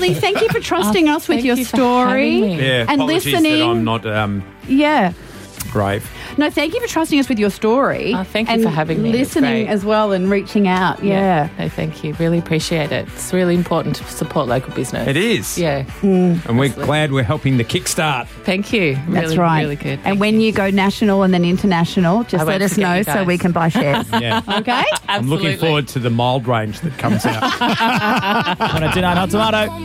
Lee, thank you for trusting us with your story. Yeah, and apologies listening. that I'm not brave. No, thank you for trusting us with your story. Thank you for having me. Listening as well and reaching out. Yeah. No, thank you. Really appreciate it. It's really important to support local business. It is. Yeah. And we're glad we're helping the kickstart. Thank you. That's really, right. Really good. And when you go national and then international, just let us know so we can buy shares. Yeah. Okay? I'm looking forward to the mild range that comes out. 102.9 Hot Tomato.